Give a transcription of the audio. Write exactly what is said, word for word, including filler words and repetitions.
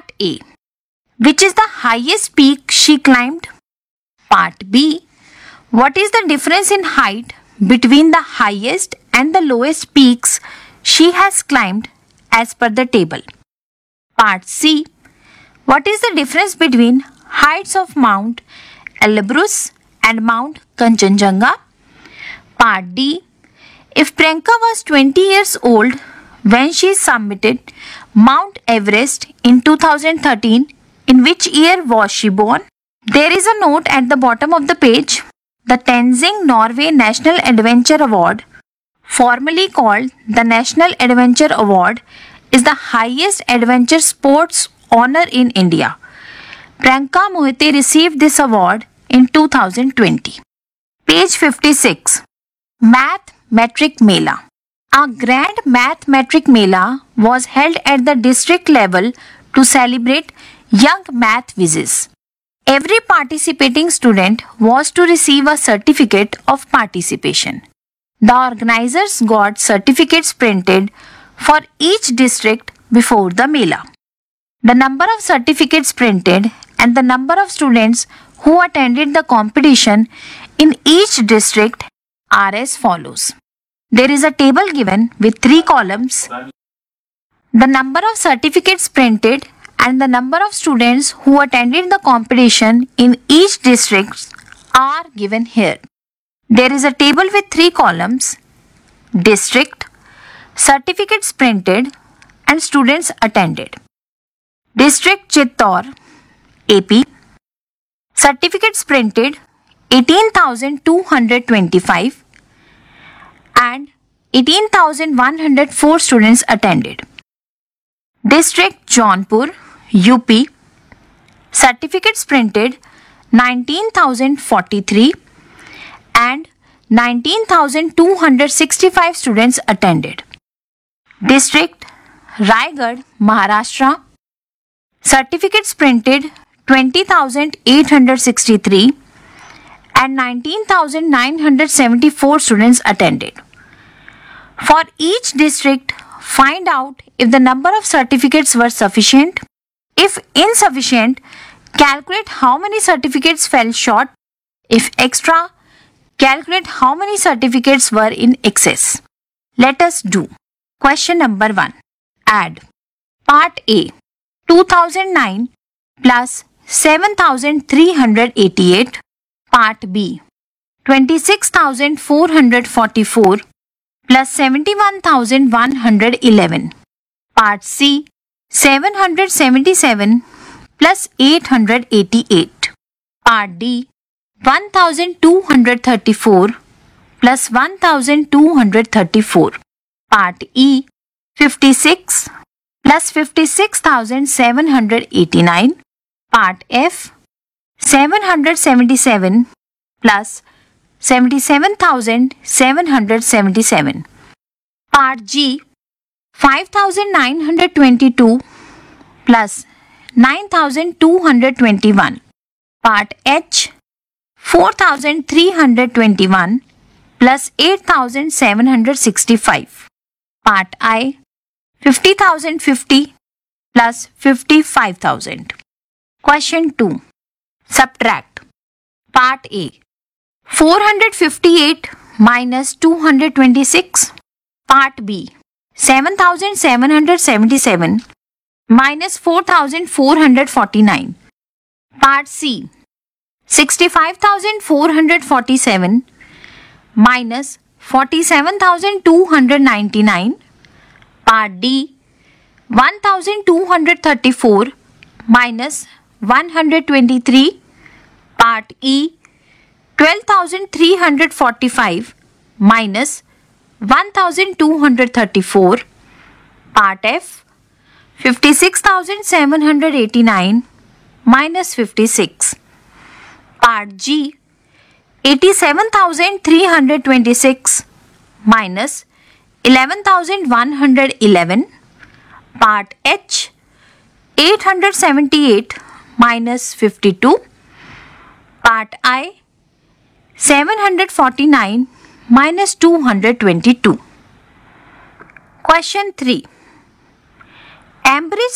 Part A. Which is the highest peak she climbed? Part B. What is the difference in height between the highest and the lowest peaks she has climbed as per the table? Part C. What is the difference between heights of Mount Elbrus and Mount Kanchenjunga? Part D. If Priyanka was twenty years old when she summited Mount Everest in two thousand thirteen, in which year was she born? There is a note at the bottom of the page. The Tenzing Norway National Adventure Award, formerly called the National Adventure Award, is the highest adventure sports honor in India. Priyanka Mohite received this award in two thousand twenty. Page fifty-six. Math Metric Mela. A grand Math Metric Mela was held at the district level to celebrate young math whizzes. Every participating student was to receive a certificate of participation. The organizers got certificates printed for each district before the Mela. The number of certificates printed and the number of students who attended the competition in each district are as follows. There is a table given with three columns. The number of certificates printed and the number of students who attended the competition in each district are given here. There is a table with three columns: district, certificates printed, and students attended. District Chittor, A P. Certificates printed eighteen thousand two hundred twenty-five and eighteen thousand one hundred four students attended. District Jaunpur, U P. Certificates printed nineteen thousand forty-three and nineteen thousand two hundred sixty-five students attended. District Raigad, Maharashtra. Certificates printed twenty thousand eight hundred sixty-three and nineteen thousand nine hundred seventy-four students attended. For each district, find out if the number of certificates were sufficient. If insufficient, calculate how many certificates fell short. If extra, calculate how many certificates were in excess. Let us do. Question number one. Add. Part A. two thousand nine plus seven thousand three hundred eighty-eight. Part B. twenty-six thousand four hundred forty-four plus seventy-one thousand one hundred eleven. Part C. seven hundred seventy-seven plus eight hundred eighty-eight. Part D. one thousand two hundred thirty-four plus one thousand two hundred thirty-four. Part E. fifty-six plus fifty-six thousand seven hundred eighty-nine. Part F. seven hundred seventy-seven plus seventy-seven thousand seven hundred seventy-seven. Part G. five thousand nine hundred twenty-two plus nine thousand two hundred twenty-one. Part H. four thousand three hundred twenty-one plus eight thousand seven hundred sixty-five. Part I. fifty thousand fifty plus fifty-five thousand. Question two. Subtract. Part A. four hundred fifty-eight minus two hundred twenty-six. Part B. seven thousand seven hundred seventy-seven minus four thousand four hundred forty-nine. Part C. sixty-five thousand four hundred forty-seven minus forty-seven thousand two hundred ninety-nine. Part D. one thousand two hundred thirty-four minus one hundred twenty-three. Part E. twelve thousand three hundred forty-five minus one thousand two hundred thirty-four. Part F. fifty-six thousand seven hundred eighty-nine minus fifty-six. Part G. eighty-seven thousand three hundred twenty-six minus eleven thousand one hundred eleven. Part H. eight hundred seventy-eight minus fifty-two. Part I. seven hundred forty-nine minus two hundred twenty-two. Question three. Ambridge